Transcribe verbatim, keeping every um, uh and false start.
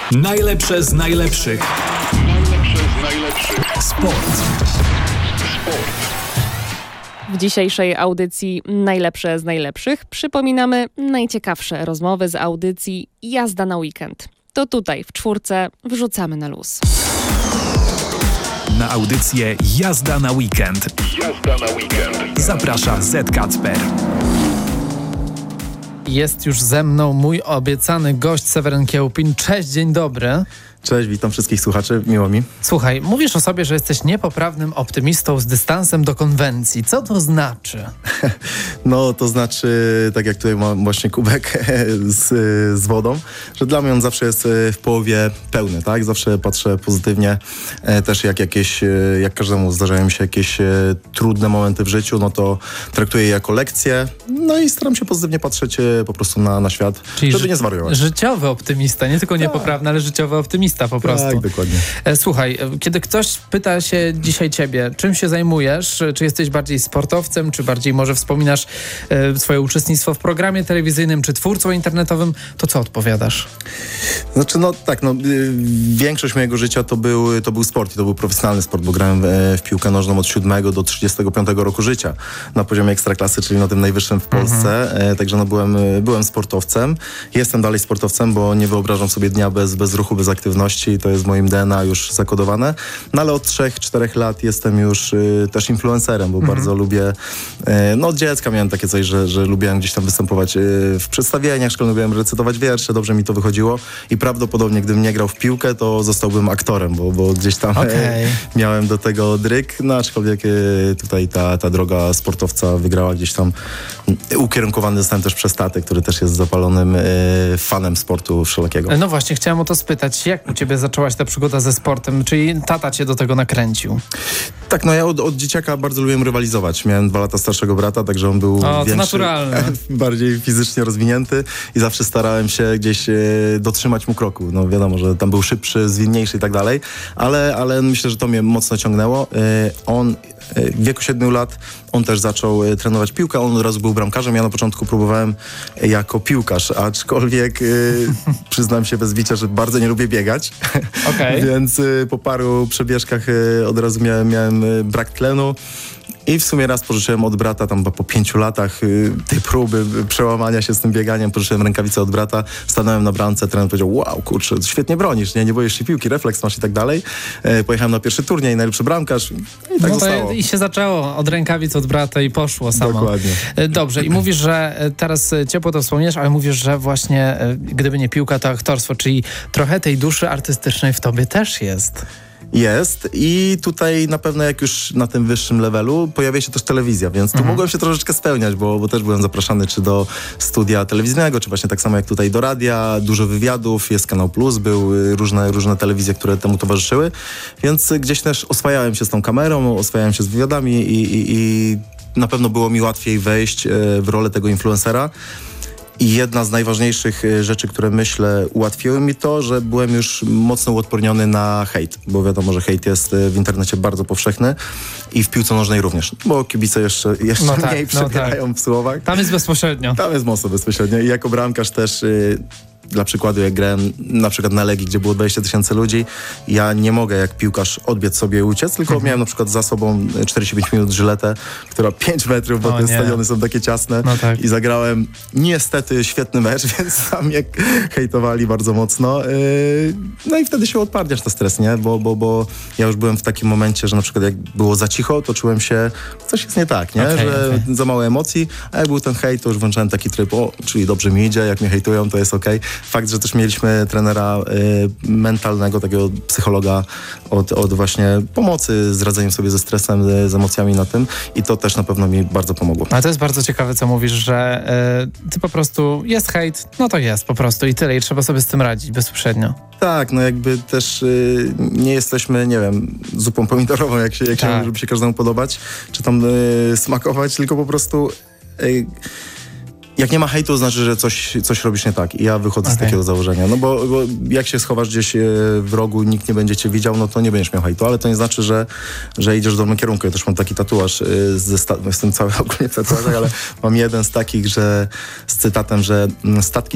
Najlepsze z najlepszych. Najlepsze z najlepszych. Sport. Sport. W dzisiejszej audycji Najlepsze z najlepszych przypominamy najciekawsze rozmowy z audycji Jazda na weekend. To tutaj w czwórce wrzucamy na luz. Na audycję Jazda na weekend. Jazda na weekend. Zaprasza Z Kacper. Jest już ze mną mój obiecany gość Seweryn Kiełpin. Cześć, dzień dobry. Cześć, witam wszystkich słuchaczy, miło mi. Słuchaj, mówisz o sobie, że jesteś niepoprawnym optymistą z dystansem do konwencji. Co to znaczy? No to znaczy, tak jak tutaj mam właśnie kubek z, z wodą, że dla mnie on zawsze jest w połowie pełny, tak? Zawsze patrzę pozytywnie. Też jak jakieś, jak każdemu zdarzają się jakieś trudne momenty w życiu, no to traktuję je jako lekcję, no i staram się pozytywnie patrzeć po prostu na, na świat, czyli żeby nie zwariować. Życiowy optymista, nie tylko niepoprawny, ale życiowy optymista po prostu. Tak, dokładnie. Słuchaj, kiedy ktoś pyta się dzisiaj ciebie, czym się zajmujesz, czy jesteś bardziej sportowcem, czy bardziej może wspominasz e, swoje uczestnictwo w programie telewizyjnym, czy twórcą internetowym, to co odpowiadasz? Znaczy, no tak, no y, większość mojego życia to był, to był sport i to był profesjonalny sport, bo grałem w, w piłkę nożną od siódmego do trzydziestego piątego roku życia na poziomie ekstraklasy, czyli na tym najwyższym w Polsce. Mhm. E, także no byłem, byłem sportowcem. Jestem dalej sportowcem, bo nie wyobrażam sobie dnia bez, bez ruchu, bez aktywności. To jest w moim D N A już zakodowane. No ale od trzech czterech lat jestem już y, też influencerem, bo mhm. bardzo lubię, y, no od dziecka miałem takie coś, że, że lubiłem gdzieś tam występować y, w przedstawieniach szkolnych, lubiłem recytować wiersze, dobrze mi to wychodziło i prawdopodobnie gdybym nie grał w piłkę, to zostałbym aktorem, bo, bo gdzieś tam okay. y, miałem do tego dryk, no aczkolwiek y, tutaj ta, ta droga sportowca wygrała gdzieś tam. Ukierunkowany zostałem też przez tatę, który też jest zapalonym y, fanem sportu wszelakiego. No właśnie, chciałem o to spytać, jak u ciebie zaczęłaś ta przygoda ze sportem? Czyli tata cię do tego nakręcił? Tak, no ja od, od dzieciaka bardzo lubiłem rywalizować. Miałem dwa lata starszego brata, także on był o, większy, to naturalne. bardziej fizycznie rozwinięty i zawsze starałem się gdzieś e, dotrzymać mu kroku. No wiadomo, że tam był szybszy, zwinniejszy i tak dalej, ale, ale myślę, że to mnie mocno ciągnęło. E, on e, w wieku siedmiu lat on też zaczął e, trenować piłkę, on od razu był bramkarzem. Ja na początku próbowałem e, jako piłkarz, aczkolwiek e, przyznam się bez bicia, że bardzo nie lubię biegać. Okay. Więc e, po paru przebieżkach e, od razu miałem, miałem brak tlenu i w sumie raz pożyczyłem od brata, tam po pięciu latach y, tej próby y, przełamania się z tym bieganiem, pożyczyłem rękawicę od brata, stanąłem na bramce, trener powiedział, wow, kurczę, świetnie bronisz, nie, nie boisz się piłki, refleks masz i tak dalej. E, pojechałem na pierwszy turniej, najlepszy bramkarz i tak no zostało. I się zaczęło od rękawic od brata i poszło samo. Dokładnie. Dobrze, i mówisz, że teraz ciepło to wspomniesz, ale mówisz, że właśnie gdyby nie piłka, to aktorstwo, czyli trochę tej duszy artystycznej w tobie też jest. Jest i tutaj na pewno jak już na tym wyższym levelu pojawia się też telewizja, więc tu mhm. mogłem się troszeczkę spełniać, bo, bo też byłem zapraszany czy do studia telewizyjnego, czy właśnie tak samo jak tutaj do radia, dużo wywiadów, jest Kanał Plus, były różne, różne telewizje, które temu towarzyszyły, więc gdzieś też oswajałem się z tą kamerą, oswajałem się z wywiadami i, i, i na pewno było mi łatwiej wejść w rolę tego influencera. I jedna z najważniejszych rzeczy, które myślę ułatwiły mi to, że byłem już mocno uodporniony na hejt, bo wiadomo, że hejt jest w internecie bardzo powszechny i w piłce nożnej również, bo kibice jeszcze, jeszcze no mniej tak, przebierają no tak. w słowach. Tam jest bezpośrednio. Tam jest mocno bezpośrednio i jako bramkarz też... Yy, Dla przykładu, jak grałem na przykład na Legii, gdzie było dwadzieścia tysięcy ludzi, ja nie mogę jak piłkarz odbiec sobie i uciec, tylko mhm. miałem na przykład za sobą czterdzieści pięć minut żyletę, która pięć metrów, bo o, te nie. stadiony są takie ciasne no tak. i zagrałem niestety świetny mecz, więc tam jak hejtowali bardzo mocno. Yy, no i wtedy się odparniasz na stres, nie? Bo, bo, bo ja już byłem w takim momencie, że na przykład jak było za cicho, to czułem się, coś jest nie tak, nie? Okay, że okay. za mało emocji, a jak był ten hejt, to już włączałem taki tryb, o, czyli dobrze mi idzie, jak mnie hejtują, to jest okej. Okay. Fakt, że też mieliśmy trenera y, mentalnego, takiego psychologa od, od właśnie pomocy z radzeniem sobie ze stresem, z emocjami na tym i to też na pewno mi bardzo pomogło. Ale to jest bardzo ciekawe, co mówisz, że y, ty po prostu jest hejt, no to jest po prostu i tyle i trzeba sobie z tym radzić bezpośrednio. Tak, no jakby też y, nie jesteśmy, nie wiem, zupą pomidorową, jak się, jak tak. się żeby się każdemu podobać, czy tam y, smakować, tylko po prostu... Y, Jak nie ma hejtu, to znaczy, że coś, coś robisz nie tak. I ja wychodzę okay. z takiego założenia. No bo, bo jak się schowasz gdzieś w rogu, nikt nie będzie cię widział, no to nie będziesz miał hejtu. Ale to nie znaczy, że, że idziesz w dobrym kierunku. Ja też mam taki tatuaż, ze sta- jestem cały ogólnie w tatuażach, ale mam jeden z takich, że z cytatem, że statki